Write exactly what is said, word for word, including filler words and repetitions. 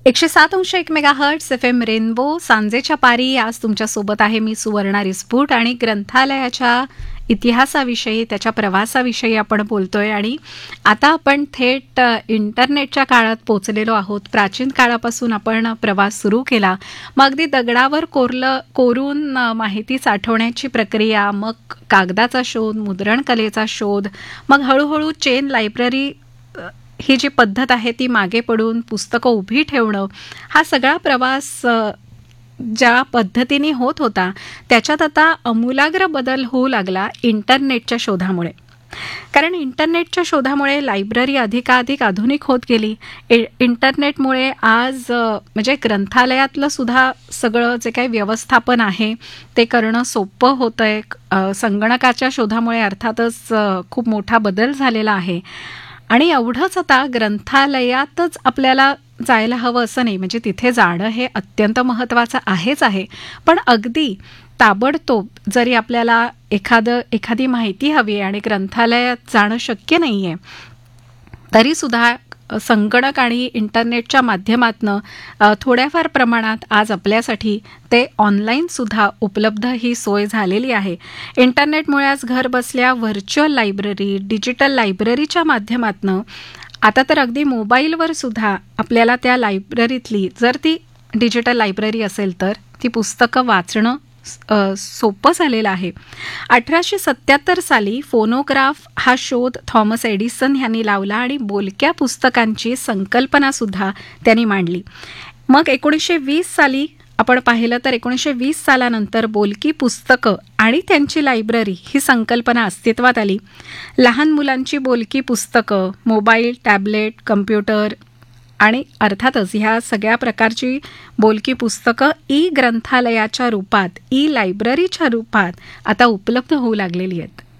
एकशे सात अंश एक mega hertz F M rainbow सांजेच्या पारी. आज तुमच्यासोबत आहे मी सुवर्णा रिस्फुट आणि ग्रंथालयाच्या इतिहासाविषयी, त्याच्या प्रवासाविषयी आपण बोलतोय. आणि आता आपण थेट अ, इंटरनेटच्या काळात पोचलेलो आहोत. प्राचीन काळापासून आपण प्रवास सुरू केला. मग अगदी दगडावर कोरलं कोरून अ, माहिती साठवण्याची प्रक्रिया, मग कागदाचा शोध, मुद्रणकलेचा शोध, मग हळूहळू चेन लायब्ररी ही जी पद्धत आहे ती मागे पडून पुस्तकं उभी ठेवणं, हा सगळा प्रवास अ, ज्या पद्धतीने होत होता त्याच्यात आता आमूलाग्र बदल होऊ लागला इंटरनेटच्या शोधामुळे. कारण इंटरनेटच्या शोधामुळे लायब्ररी अधिकाधिक आधुनिक होत गेली. इ इंटरनेटमुळे आज अ, म्हणजे ग्रंथालयातलं सुद्धा सगळं जे काही व्यवस्थापन आहे ते करणं सोपं होतं आहे. अ, संगणकाच्या शोधामुळे अर्थातच अ, खूप मोठा बदल झालेला आहे. आणि एवढंच आता ग्रंथालयातच आपल्याला जायला हवं असं नाही, म्हणजे तिथे जाणं हे अत्यंत महत्त्वाचं आहेच आहे. पण अगदी ताबडतोब जरी आपल्याला एखादं एखादी माहिती हवी आहे आणि ग्रंथालयात जाणं शक्य नाही आहे, तरीसुद्धा संगणक आणि इंटरनेटच्या माध्यमातनं अ, थोड्याफार प्रमाणात आज आपल्यासाठी ते ऑनलाईनसुद्धा उपलब्ध ही सोय झालेली आहे. इंटरनेटमुळे आज घर बसल्या व्हर्च्युअल लायब्ररी, डिजिटल लायब्ररीच्या माध्यमातनं आता तर अगदी मोबाईलवर सुद्धा आपल्याला त्या लायब्ररीतली, जर ती डिजिटल लायब्ररी असेल तर, ती पुस्तकं वाचणं अ, सोपं झालेलं आहे. अठराशे सत्याहत्तर साली फोनोग्राफ हा शोध थॉमस एडिसन यांनी लावला आणि बोलक्या पुस्तकांची संकल्पनासुद्धा त्यांनी मांडली. मग एकोणीसशे वीस साली आपण पाहिलं तर एकोणीसशे वीस सालानंतर बोलकी पुस्तकं आणि त्यांची लायब्ररी ही संकल्पना अस्तित्वात आली. लहान मुलांची बोलकी पुस्तकं, मोबाईल, टॅबलेट, कम्प्युटर आणि अर्थातच ह्या सगळ्या प्रकारची बोलकी पुस्तकं ई ग्रंथालयाच्या रूपात, ई लायब्ररीच्या रूपात आता उपलब्ध होऊ लागलेली आहेत.